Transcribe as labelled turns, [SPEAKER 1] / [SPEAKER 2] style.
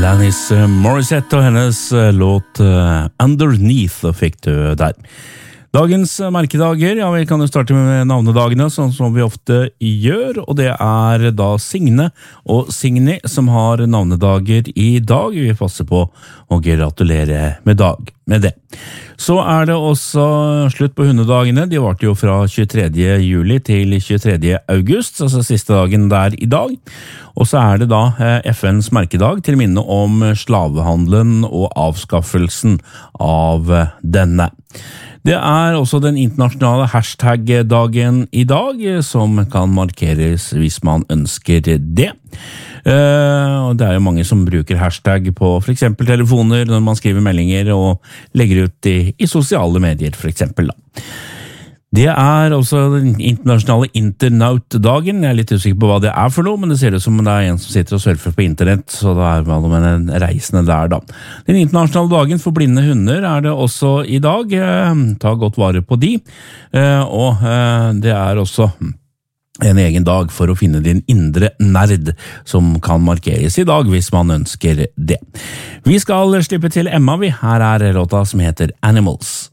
[SPEAKER 1] Alanis Morissette og hennes låt Underneath fikk du der. Dagens merkedager, ja, vi kan jo starte med navnedagene, sånn som vi ofte gjør, og det er da Signe og Signy som har navnedager i dag. Vi passer på å gratulere med det. Så er det også slutt på hundedagene. De varte jo fra 23. juli til 23. august, altså siste dagen der i dag. Og så er det da FNs merkedag til minne om slavehandelen og avskaffelsen av denne. Det er også den internasjonale hashtag-dagen i dag, som kan markeres hvis man ønsker det. Og det er jo mange som bruker hashtag på for eksempel telefoner når man skriver meldinger og legger ut i sosiale medier for eksempel da. Det er også den internasjonale internaut-dagen. Jeg er litt usikker på hva det er for noe, men det ser ut som det er en som sitter og surfer på internett, så det er vel med en reisende der da. Den internasjonale dagen for blinde hunder er det også i dag. Ta godt vare på de. Og det er også en egen dag for å finne din indre nerd, som kan markeres i dag hvis man ønsker det. Vi skal slippe til Emma, vi. Her er låta som heter Animals.